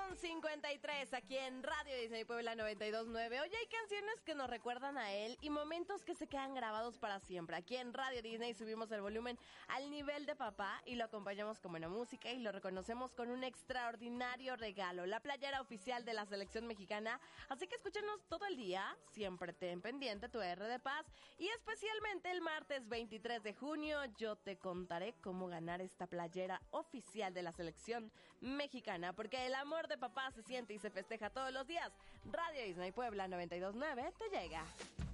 9:53 aquí en Radio Disney Puebla 92.9. Oye, hay canciones que nos recuerdan a él y momentos que se quedan grabados para siempre. Aquí en Radio Disney subimos el volumen al nivel de papá y lo acompañamos con buena música y lo reconocemos con un extraordinario regalo, la playera oficial de la selección mexicana. Así que escúchenos todo el día, siempre ten pendiente tu R de Paz y especialmente el martes 23 de junio yo te contaré cómo ganar esta playera oficial de la selección mexicana, porque el amor de papá se siente y se festeja todos los días. Radio Disney Puebla 92.9 te llega.